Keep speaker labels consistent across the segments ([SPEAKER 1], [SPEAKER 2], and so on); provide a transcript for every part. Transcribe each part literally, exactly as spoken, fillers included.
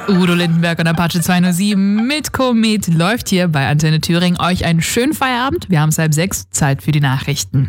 [SPEAKER 1] Udo Lindenberg und Apache zweihundertsieben mit Komet läuft hier bei Antenne Thüringen. Euch einen schönen Feierabend. Wir haben es halb sechs, Zeit für die Nachrichten.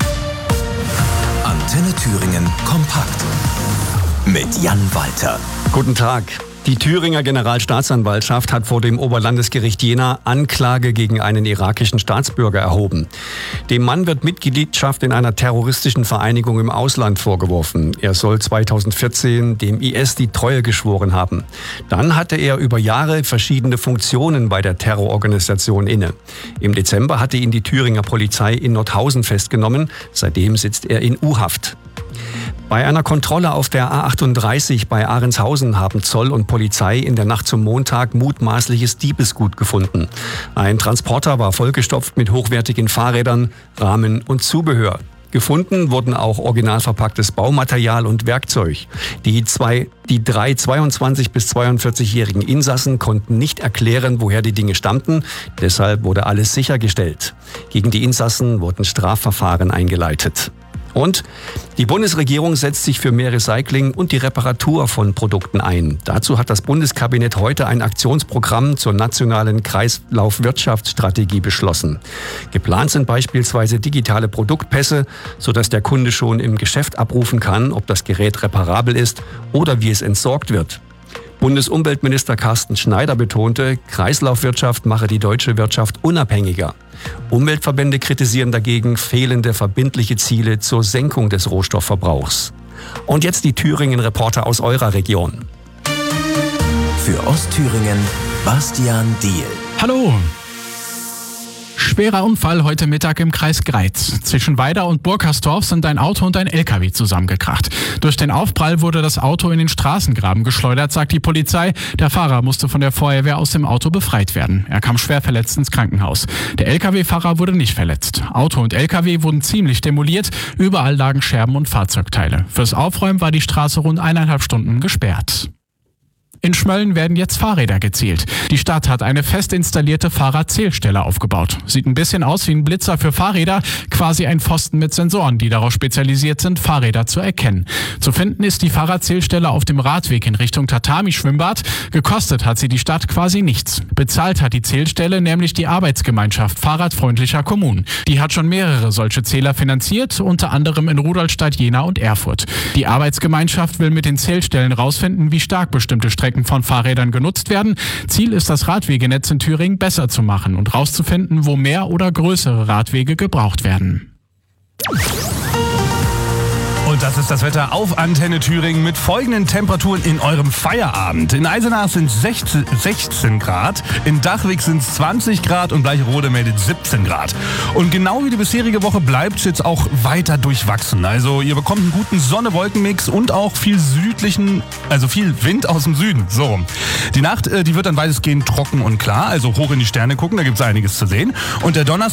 [SPEAKER 2] Antenne Thüringen kompakt mit Jan Walter.
[SPEAKER 3] Guten Tag. Die Thüringer Generalstaatsanwaltschaft hat vor dem Oberlandesgericht Jena Anklage gegen einen irakischen Staatsbürger erhoben. Dem Mann wird Mitgliedschaft in einer terroristischen Vereinigung im Ausland vorgeworfen. Er soll zweitausendvierzehn dem I S die Treue geschworen haben. Dann hatte er über Jahre verschiedene Funktionen bei der Terrororganisation inne. Im Dezember hatte ihn die Thüringer Polizei in Nordhausen festgenommen. Seitdem sitzt er in U-Haft. Bei einer Kontrolle auf der A achtunddreißig bei Ahrenshausen haben Zoll und Polizei in der Nacht zum Montag mutmaßliches Diebesgut gefunden. Ein Transporter war vollgestopft mit hochwertigen Fahrrädern, Rahmen und Zubehör. Gefunden wurden auch original verpacktes Baumaterial und Werkzeug. Die, zwei, die drei zweiundzwanzig- bis zweiundvierzig-jährigen Insassen konnten nicht erklären, woher die Dinge stammten. Deshalb wurde alles sichergestellt. Gegen die Insassen wurden Strafverfahren eingeleitet. Und die Bundesregierung setzt sich für mehr Recycling und die Reparatur von Produkten ein. Dazu hat das Bundeskabinett heute ein Aktionsprogramm zur nationalen Kreislaufwirtschaftsstrategie beschlossen. Geplant sind beispielsweise digitale Produktpässe, sodass der Kunde schon im Geschäft abrufen kann, ob das Gerät reparabel ist oder wie es entsorgt wird. Bundesumweltminister Carsten Schneider betonte, Kreislaufwirtschaft mache die deutsche Wirtschaft unabhängiger. Umweltverbände kritisieren dagegen fehlende verbindliche Ziele zur Senkung des Rohstoffverbrauchs. Und jetzt die Thüringen-Reporter aus eurer Region.
[SPEAKER 2] Für Ostthüringen Bastian Diehl.
[SPEAKER 4] Hallo! Schwerer Unfall heute Mittag im Kreis Greiz. Zwischen Weida und Burkersdorf sind ein Auto und ein L K W zusammengekracht. Durch den Aufprall wurde das Auto in den Straßengraben geschleudert, sagt die Polizei. Der Fahrer musste von der Feuerwehr aus dem Auto befreit werden. Er kam schwer verletzt ins Krankenhaus. Der L K W-Fahrer wurde nicht verletzt. Auto und L K W wurden ziemlich demoliert. Überall lagen Scherben und Fahrzeugteile. Fürs Aufräumen war die Straße rund eineinhalb Stunden gesperrt. In Schmölln werden jetzt Fahrräder gezählt. Die Stadt hat eine fest installierte Fahrradzählstelle aufgebaut. Sieht ein bisschen aus wie ein Blitzer für Fahrräder, quasi ein Pfosten mit Sensoren, die darauf spezialisiert sind, Fahrräder zu erkennen. Zu finden ist die Fahrradzählstelle auf dem Radweg in Richtung Tatami-Schwimmbad. Gekostet hat sie die Stadt quasi nichts. Bezahlt hat die Zählstelle nämlich die Arbeitsgemeinschaft fahrradfreundlicher Kommunen. Die hat schon mehrere solche Zähler finanziert, unter anderem in Rudolstadt, Jena und Erfurt. Die Arbeitsgemeinschaft will mit den Zählstellen rausfinden, wie stark bestimmte Strecken von Fahrrädern genutzt werden. Ziel ist, das Radwegenetz in Thüringen besser zu machen und rauszufinden, wo mehr oder größere Radwege gebraucht werden.
[SPEAKER 5] Und das ist das Wetter auf Antenne Thüringen mit folgenden Temperaturen in eurem Feierabend. In Eisenach sind sechzehn Grad, in Dachwig sind es zwanzig Grad und Bleicherode meldet siebzehn Grad. Und genau wie die bisherige Woche bleibt es jetzt auch weiter durchwachsen. Also ihr bekommt einen guten Sonne-Wolken-Mix und auch viel südlichen, also viel Wind aus dem Süden. So rum. Die Nacht, die wird dann weitestgehend trocken und klar, also hoch in die Sterne gucken, da gibt es einiges zu sehen. Und der Donnerstag